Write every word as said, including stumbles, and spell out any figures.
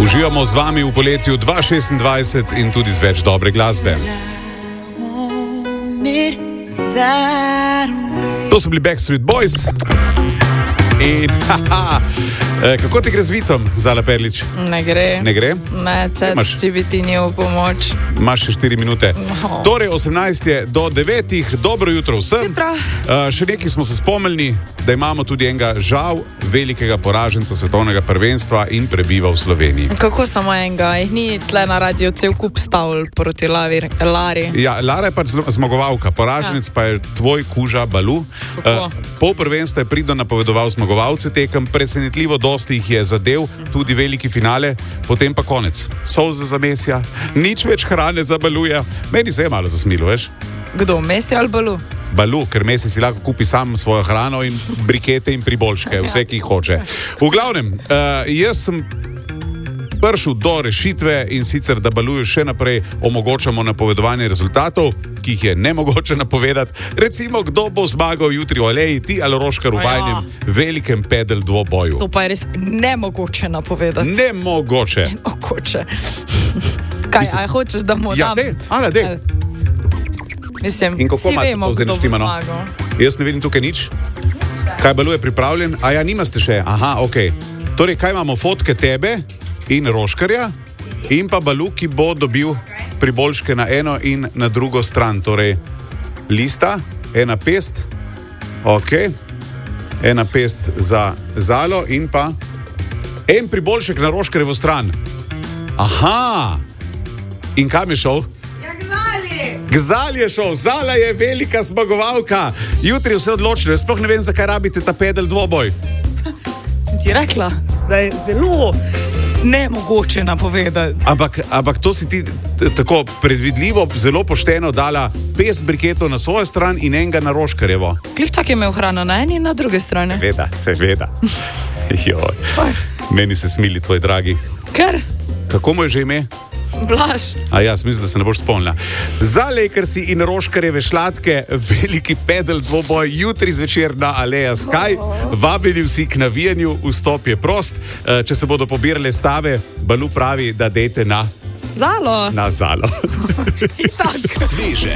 Uživamo z vami v poletju dva tisoč šestindvajset in tudi z več dobre glasbe. To so bili Backstreet Boys. In haha, kako ti gre z vicom, Zala Perlič? Ne gre. Ne gre? Ne, če bi ti njel pomoč. Imaš še štiri minute. No. Torej, osemnajst je do devetih. Dobro jutro vsem. Uh, še nekaj smo se spomnili, da imamo tudi enega žal velikega poraženca svetovnega prvenstva in prebiva v Sloveniji. Kako samo enega? Jih ni tle na radio cel kup stavil proti Lari. Lari. Ja, Lara je pač zmagovalka, poraženec ja. Pa je tvoj Kuža Balu. Uh, pol prvenstva je pridno napovedoval zmagovalce tekem, presenetljivo dosti jih je zadev, tudi veliki finale, potem pa konec. Solze za Mesija, nič več hrane za Baluja. Meni se je malo zasmilo, veš? Kdo, Mesija ali Balu? Balu, ker Mesij si lahko kupi sam svojo hrano in brikete in priboljške, vse, ki jih hoče. V glavnem, uh, jaz sem prišel do rešitve in sicer, da Baluju še naprej omogočamo napovedovanje rezultatov, ki jih je nemogoče napovedati. Recimo, kdo bo zmagal jutri v Aleji, ti ali Roškar v vajnem velikem pedel dvoboju. To pa je res nemogoče napovedati. Nemogoče. Nemogoče. Kaj, aj hočeš, da mu dam? Ja, dej, ala, dej. Mislim, in kako vsi vemo, kdo bo zmagal. Jaz ne vidim tukaj nič. Kaj Balu je pripravljen? A ja, nimaste še. Aha, okej. Okay. Torej, kaj imamo? Fotke tebe in Roškarja in pa Balu, ki bo dobil priboljške na eno in na drugo stran. Torej, lista, ena pest, ok, ena pest za Zalo in pa en priboljšek na Roškarjevo stran. Aha! In kam je šel? K Zali je šel, Zala je velika zmagovalka. Jutri vse odločilo, sploh ne vem, zakaj rabite ta pedel dvoboj. Sem ti rekla, da je zelo nemogoče napovedati. Ampak, ampak to si ti tako predvidljivo, zelo pošteno dala pest briketov na svojo stran in enega na Roškarjevo. Klih tak je imel hrano na eni in na druge strani. Seveda, seveda. Joj, meni se smili tvoj dragi. Ker? Kako mu je že ime? Blaž. A ja, mislim, da se ne boš spomnila. Za Lakersi in Roškarjeve šlatke veliki pedel dvoboj jutri zvečer na Aleja Sky. Vabili vsi k navijanju, vstop je prost. Če se bodo pobirale stave, Balu pravi, da dejte na Zalo. Na Zalo. Tak. Sveže.